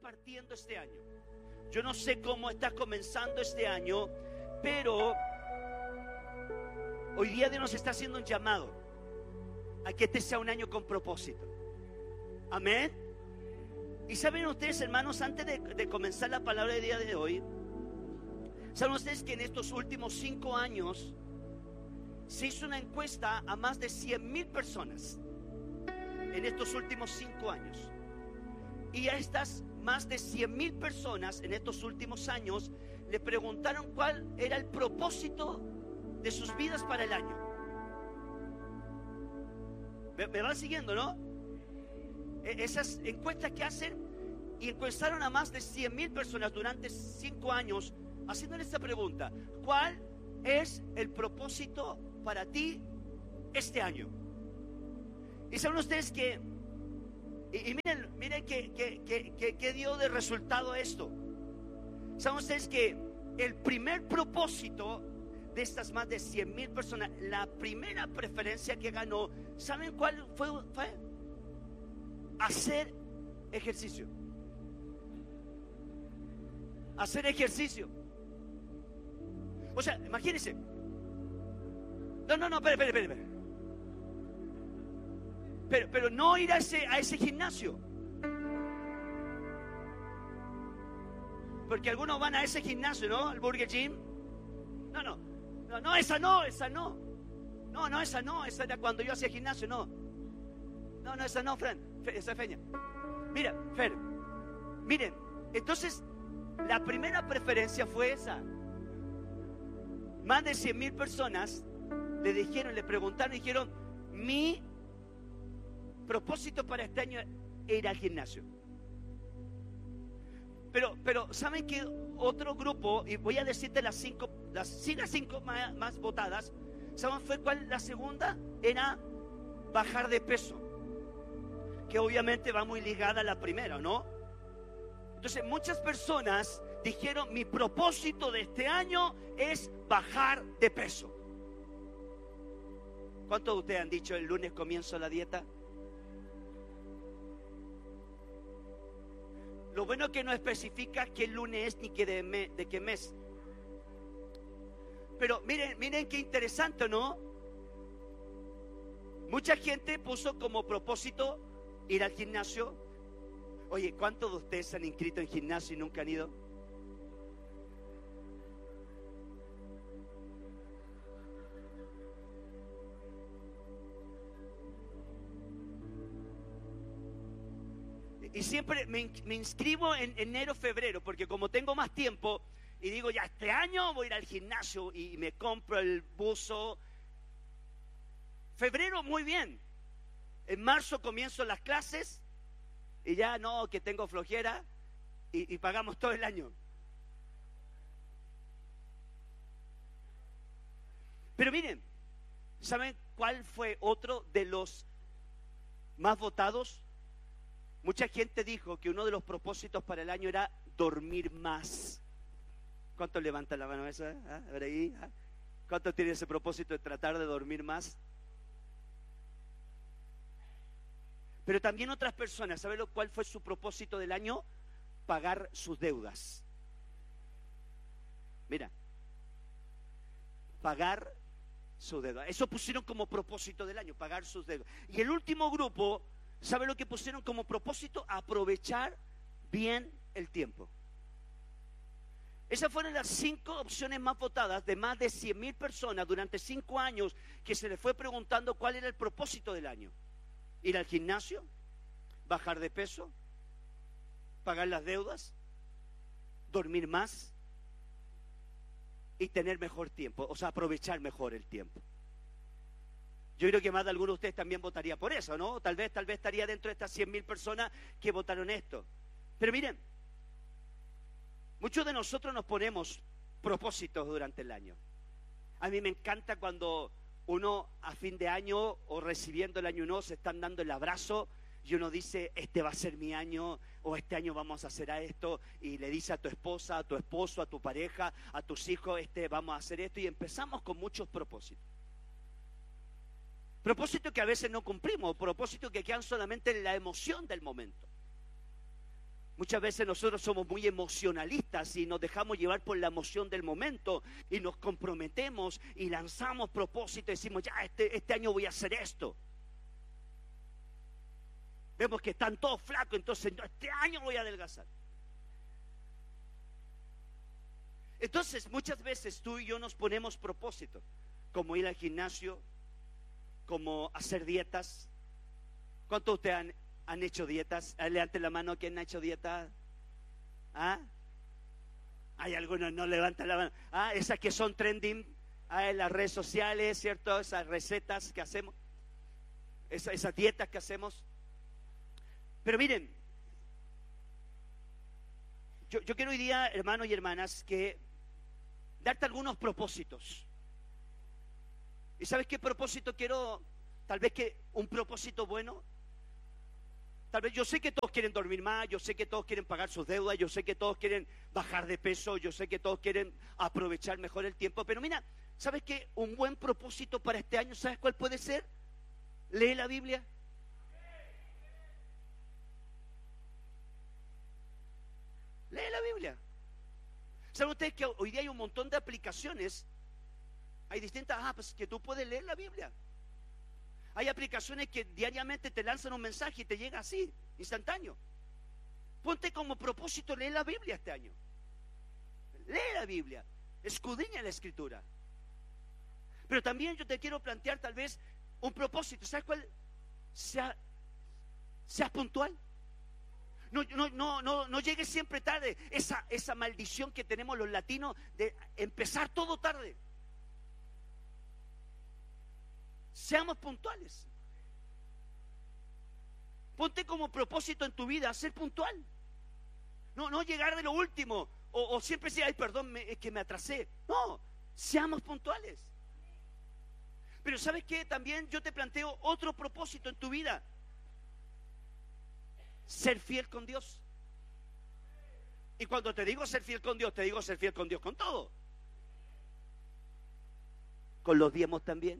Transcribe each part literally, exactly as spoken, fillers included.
partiendo este año. Yo no sé cómo estás comenzando este año, pero hoy día Dios nos está haciendo un llamado a que este sea un año con propósito. Amén. Y saben ustedes, hermanos, antes de, de comenzar la palabra del día de hoy, saben ustedes que en estos últimos cinco años se hizo una encuesta a más de cien mil personas en estos últimos cinco años. Y a estas más de cien mil personas en estos últimos años le preguntaron cuál era el propósito de sus vidas para el año. ¿Me, me van siguiendo, no? Esas encuestas que hacen, y encuestaron a más de cien mil personas durante cinco años haciéndole esta pregunta: ¿cuál es el propósito para ti este año? Y saben ustedes que, y, y miren, miren que, que, que, que, que dio de resultado esto. Saben ustedes que el primer propósito de estas más de cien mil personas, la primera preferencia que ganó, ¿saben cuál fue? fue? Hacer ejercicio. Hacer ejercicio. O sea, imagínense. No, no, no, espere, espere, espere. Pero, pero no ir a ese, a ese gimnasio. Porque algunos van a ese gimnasio, ¿no? Al Burger Gym. No, no, no, no, esa no, esa no. No, no, esa no, esa era cuando yo hacía gimnasio, no. No, no, esa no, Fran, esa es Feña. Mira, Fer, miren, entonces la primera preferencia fue esa. Más de cien mil personas le dijeron, le preguntaron, dijeron: mi propósito para este año es ir al gimnasio. Pero, pero ¿saben qué otro grupo? Y voy a decirte las cinco, las, sí, las cinco más, más votadas. ¿Saben fue cuál? La segunda era bajar de peso, que obviamente va muy ligada a la primera, ¿no? Entonces muchas personas dijeron: mi propósito de este año es bajar de peso. ¿Cuántos de ustedes han dicho: el lunes comienzo la dieta? Lo bueno es que no especifica qué lunes es ni qué de, me, de qué mes. Pero miren, miren qué interesante, ¿no? Mucha gente puso como propósito ir al gimnasio. Oye, ¿cuántos de ustedes se han inscrito en gimnasio y nunca han ido? Y siempre me, me inscribo en enero, febrero, porque como tengo más tiempo y digo, ya este año voy a ir al gimnasio y me compro el buzo. Febrero, muy bien. En marzo comienzo las clases y ya no, que tengo flojera y, y pagamos todo el año. Pero miren, ¿saben cuál fue otro de los más votados? Mucha gente dijo que uno de los propósitos para el año era dormir más. ¿Cuántos levantan la mano esa? ¿Ah? A ver ahí. ¿Ah? ¿Cuántos tienen ese propósito de tratar de dormir más? Pero también otras personas, ¿saben cuál fue su propósito del año? Pagar sus deudas. Mira, pagar su deuda. Eso pusieron como propósito del año, pagar sus deudas. Y el último grupo, ¿sabe lo que pusieron como propósito? Aprovechar bien el tiempo. Esas fueron las cinco opciones más votadas de más de cien mil personas durante cinco años que se les fue preguntando cuál era el propósito del año. Ir al gimnasio, bajar de peso, pagar las deudas, dormir más y tener mejor tiempo, o sea, aprovechar mejor el tiempo. Yo creo que más de algunos de ustedes también votaría por eso, ¿no? Tal vez, tal vez estaría dentro de estas cien mil personas que votaron esto. Pero miren, muchos de nosotros nos ponemos propósitos durante el año. A mí me encanta cuando uno a fin de año o recibiendo el año nuevo se están dando el abrazo y uno dice, este va a ser mi año, o este año vamos a hacer a esto, y le dice a tu esposa, a tu esposo, a tu pareja, a tus hijos, este vamos a hacer esto, y empezamos con muchos propósitos. Propósitos que a veces no cumplimos, propósitos que quedan solamente en la emoción del momento. Muchas veces nosotros somos muy emocionalistas y nos dejamos llevar por la emoción del momento y nos comprometemos y lanzamos propósitos y decimos, ya, este, este año voy a hacer esto. Vemos que están todos flacos, entonces este año voy a adelgazar. Entonces, muchas veces tú y yo nos ponemos propósitos, como ir al gimnasio, como hacer dietas. ¿Cuántos de ustedes han, han hecho dietas? Levanten la mano, ¿quién ha hecho dieta? ¿Ah? Hay algunos no levantan la mano. Ah, esas que son trending, ah, en las redes sociales, ¿cierto? Esas recetas que hacemos, esas, esas dietas que hacemos. Pero miren, yo, yo quiero hoy día, hermanos y hermanas, que darte algunos propósitos. ¿Y sabes qué propósito quiero? Tal vez que un propósito bueno. Tal vez yo sé que todos quieren dormir más, yo sé que todos quieren pagar sus deudas, yo sé que todos quieren bajar de peso, yo sé que todos quieren aprovechar mejor el tiempo. Pero mira, ¿sabes qué? Un buen propósito para este año, ¿sabes cuál puede ser? Lee la Biblia. Lee la Biblia. ¿Saben ustedes que hoy día hay un montón de aplicaciones? Hay distintas apps que tú puedes leer la Biblia. Hay aplicaciones que diariamente te lanzan un mensaje y te llega así, instantáneo. Ponte como propósito leer la Biblia este año. Lee la Biblia, escudriña la Escritura. Pero también yo te quiero plantear tal vez un propósito. ¿Sabes cuál? Sea, seas puntual. No, no, no, no, no llegues siempre tarde. Esa, esa maldición que tenemos los latinos de empezar todo tarde. Seamos puntuales. Ponte como propósito en tu vida ser puntual. No, no llegar de lo último. O, o siempre decir, ay, perdón, me, es que me atrasé. No, seamos puntuales. Pero ¿sabes qué? También yo te planteo otro propósito en tu vida. Ser fiel con Dios. Y cuando te digo ser fiel con Dios, te digo ser fiel con Dios con todo. Con los diezmos también.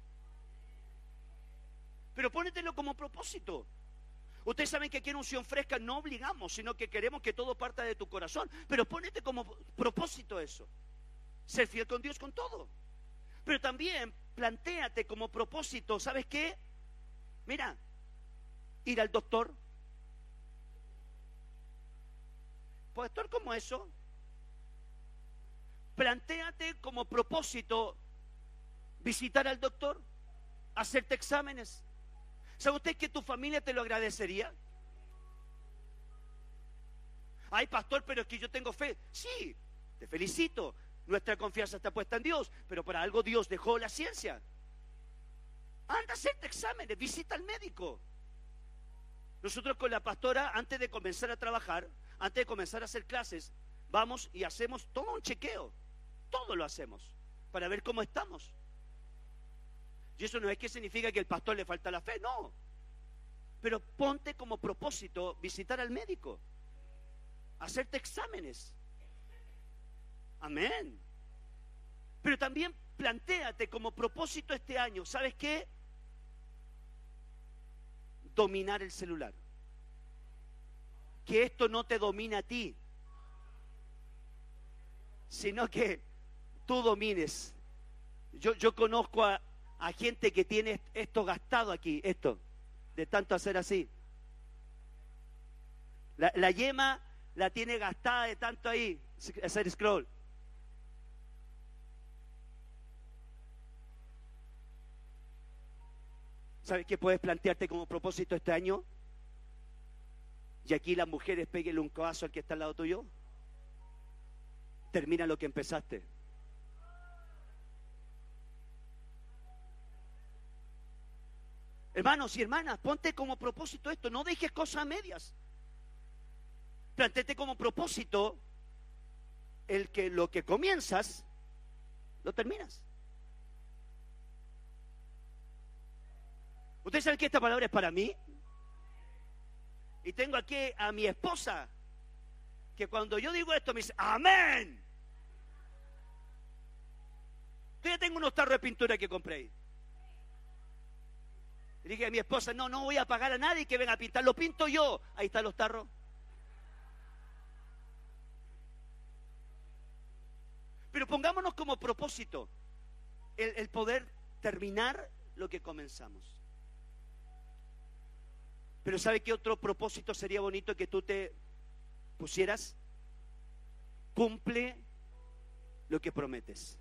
Pero pónetelo como propósito. Ustedes saben que aquí en Unción Fresca no obligamos, sino que queremos que todo parta de tu corazón. Pero ponete como propósito eso. Ser fiel con Dios con todo. Pero también plantéate como propósito, ¿sabes qué? Mira, ir al doctor. Pastor, ¿cómo eso? Plantéate como propósito visitar al doctor, hacerte exámenes. ¿Sabe usted que tu familia te lo agradecería? Ay, pastor, pero es que yo tengo fe. Sí, te felicito. Nuestra confianza está puesta en Dios, pero para algo Dios dejó la ciencia. Anda a hacerte exámenes, visita al médico. Nosotros con la pastora, antes de comenzar a trabajar, antes de comenzar a hacer clases, vamos y hacemos todo un chequeo. Todo lo hacemos para ver cómo estamos. Y eso no es que significa que al pastor le falta la fe, no. Pero ponte como propósito visitar al médico, hacerte exámenes. Amén. Pero también plantéate como propósito este año, ¿sabes qué? Dominar el celular. Que esto no te domine a ti, sino que tú domines. Yo, yo conozco a, a gente que tiene esto gastado aquí, esto, de tanto hacer así. La, la yema la tiene gastada de tanto ahí, hacer scroll. ¿Sabes qué puedes plantearte como propósito este año? Y aquí las mujeres, péguenle un codazo al que está al lado tuyo. Termina lo que empezaste. Hermanos y hermanas, ponte como propósito esto. No dejes cosas a medias. Plantéate como propósito el que lo que comienzas, lo terminas. ¿Ustedes saben que esta palabra es para mí? Y tengo aquí a mi esposa, que cuando yo digo esto me dice, ¡amén! Yo ya tengo unos tarros de pintura que compré ahí. Y dije a mi esposa, no, no voy a pagar a nadie que venga a pintar, lo pinto yo. Ahí están los tarros. pongamos como propósito el, el poder terminar lo que comenzamos. Pero ¿sabe qué otro propósito sería bonito que tú te pusieras? Cumple lo que prometes.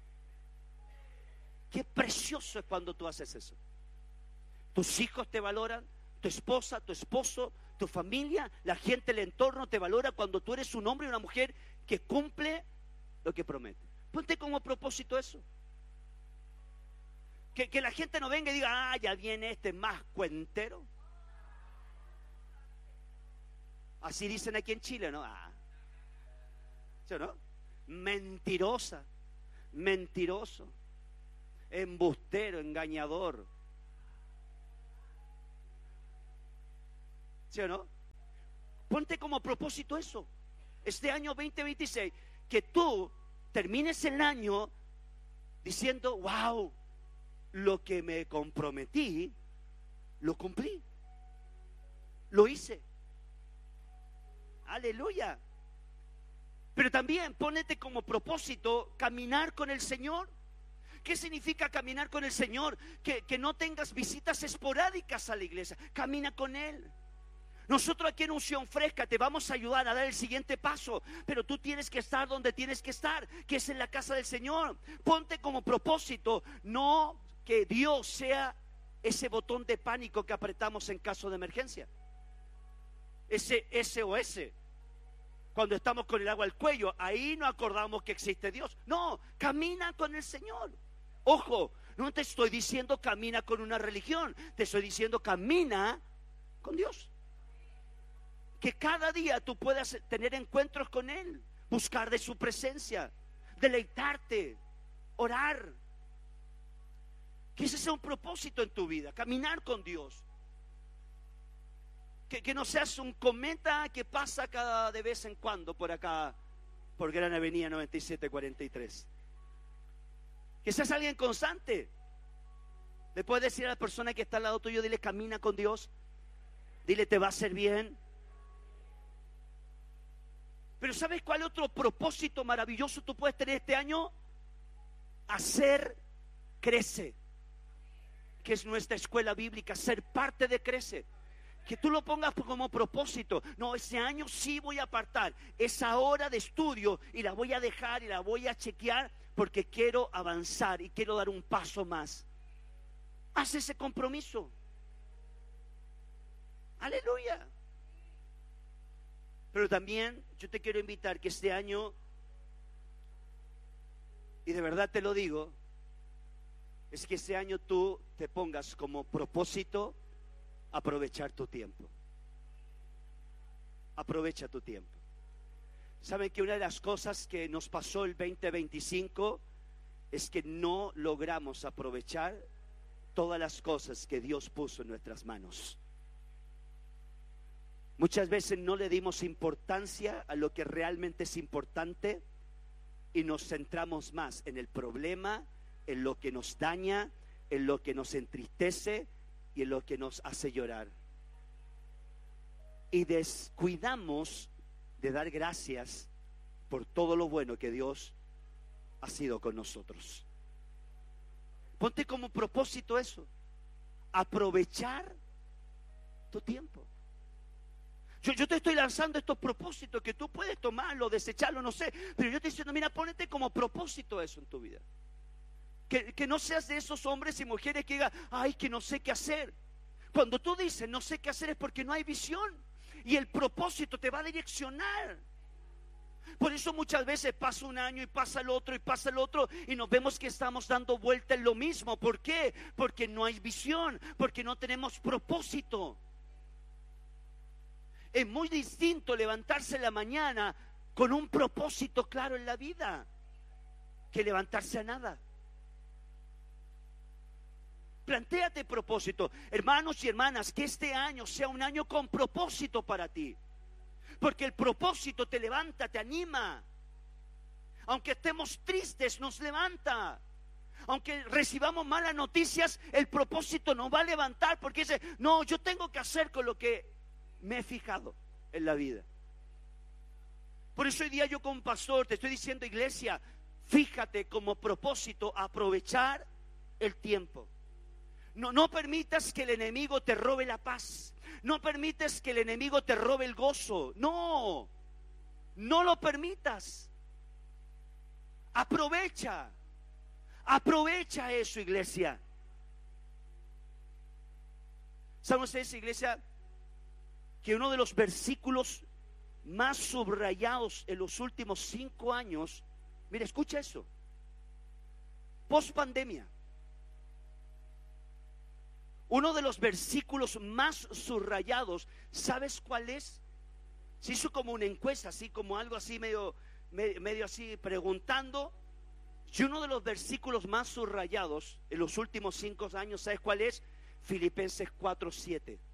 Qué precioso es cuando tú haces eso. Tus hijos te valoran, tu esposa, tu esposo, tu familia, la gente del entorno te valora cuando tú eres un hombre y una mujer que cumple lo que promete. Ponte como propósito eso. Que, que la gente no venga y diga, ah, ya viene este más cuentero. Así dicen aquí en Chile, ¿no? Ah. ¿Sí o no? Mentirosa, mentiroso, embustero, engañador. ¿Sí o no? Ponte como propósito eso. Este año veinte veintiséis, que tú termines el año diciendo, wow, lo que me comprometí, lo cumplí. Lo hice. Aleluya. Pero también ponete como propósito caminar con el Señor. ¿Qué significa caminar con el Señor? Que, que no tengas visitas esporádicas a la iglesia. Camina con Él. Nosotros aquí en Unción Fresca te vamos a ayudar a dar el siguiente paso, pero tú tienes que estar donde tienes que estar, que es en la casa del Señor. Ponte como propósito, no que Dios sea ese botón de pánico que apretamos en caso de emergencia, ese S O S. Cuando estamos con el agua al cuello, ahí no acordamos que existe Dios. No, camina con el Señor. Ojo, no te estoy diciendo camina con una religión, te estoy diciendo camina con Dios. Que cada día tú puedas tener encuentros con Él, buscar de su presencia, deleitarte, orar. Que ese sea un propósito en tu vida, caminar con Dios. Que, que no seas un cometa que pasa cada de vez en cuando por acá, por Gran Avenida noventa y siete cuarenta y tres. Que seas alguien constante. Le puedes decir a la persona que está al lado tuyo, dile, camina con Dios. Dile, te va a hacer bien. Pero ¿sabes cuál otro propósito maravilloso tú puedes tener este año? Hacer Crece, que es nuestra escuela bíblica, ser parte de Crece. Que tú lo pongas como propósito. No, ese año sí voy a apartar esa hora de estudio y la voy a dejar y la voy a chequear porque quiero avanzar y quiero dar un paso más. Haz ese compromiso. Aleluya. Pero también yo te quiero invitar que este año, y de verdad te lo digo, es que este año tú te pongas como propósito aprovechar tu tiempo. Aprovecha tu tiempo. ¿Saben que una de las cosas que nos pasó el veinte veinticinco es que no logramos aprovechar todas las cosas que Dios puso en nuestras manos? Muchas veces no le dimos importancia a lo que realmente es importante y nos centramos más en el problema, en lo que nos daña, en lo que nos entristece y en lo que nos hace llorar. Y descuidamos de dar gracias por todo lo bueno que Dios ha sido con nosotros. Ponte como propósito eso, aprovechar tu tiempo. Yo, yo te estoy lanzando estos propósitos que tú puedes tomarlo, desecharlo, no sé, pero yo te estoy diciendo, mira, ponete como propósito eso en tu vida. Que, que no seas de esos hombres y mujeres que digan, ay, que no sé qué hacer. Cuando tú dices no sé qué hacer es porque no hay visión y el propósito te va a direccionar. Por eso muchas veces pasa un año y pasa el otro y pasa el otro y nos vemos que estamos dando vuelta en lo mismo. ¿Por qué? Porque no hay visión, porque no tenemos propósito. Es muy distinto levantarse en la mañana con un propósito claro en la vida que levantarse a nada. Plantéate propósito, hermanos y hermanas, que este año sea un año con propósito para ti, porque el propósito te levanta, te anima. Aunque estemos tristes, nos levanta. Aunque recibamos malas noticias, el propósito nos va a levantar, porque dice, no, yo tengo que hacer con lo que me he fijado en la vida. Por eso hoy día yo como pastor te estoy diciendo, iglesia, Fíjate como propósito aprovechar el tiempo. No, no permitas que el enemigo te robe la paz. No permites que el enemigo te robe el gozo. No, no lo permitas. Aprovecha. Aprovecha eso, iglesia. ¿Saben ustedes, iglesia, que uno de los versículos más subrayados en los últimos cinco años, mira, escucha eso, post pandemia, uno de los versículos más subrayados, ¿sabes cuál es? Se hizo como una encuesta, así como algo así medio, medio, medio así preguntando, y uno de los versículos más subrayados en los últimos cinco años, ¿sabes cuál es? Filipenses cuatro siete.